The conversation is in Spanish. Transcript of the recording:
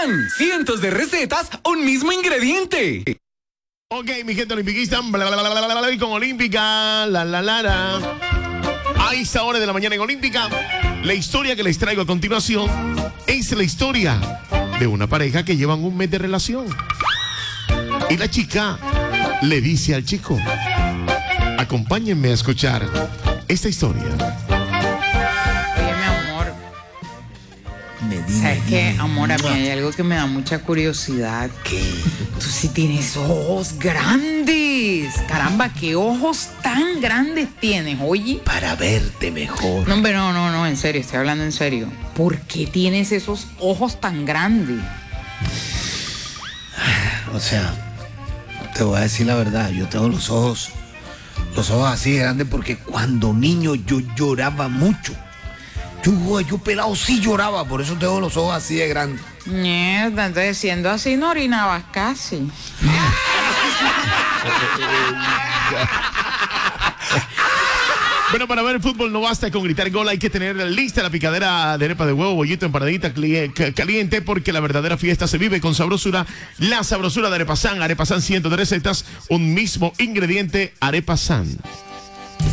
Arepasan, cientos de recetas, un mismo ingrediente. Ok, mi gente olimpiquista, y con Olímpica, A esta hora de la mañana en Olímpica, la historia que les traigo a continuación es la historia de una pareja que llevan un mes de relación. Y la chica le dice al chico, acompáñenme a escuchar esta historia. Oye, mi amor, ¿sabes qué? Amor, a mí hay algo que me da mucha curiosidad. ¿Qué? Tú sí tienes ojos grandes. Caramba, ¿qué ojos tan grandes tienes, oye? Para verte mejor. No, hombre, no, en serio, estoy hablando en serio. ¿Por qué tienes esos ojos tan grandes? O sea, te voy a decir la verdad, yo tengo los ojos así de grandes porque cuando niño yo lloraba mucho. Yo pelado sí lloraba, por eso tengo los ojos así de grandes. Mierda, entonces siendo así no orinabas casi. Bueno, para ver el fútbol no basta con gritar gol, hay que tener lista la picadera de arepa de huevo, bollito, empanadita caliente, porque la verdadera fiesta se vive con sabrosura. La sabrosura de Arepasan, 100 recetas, un mismo ingrediente, Arepasan.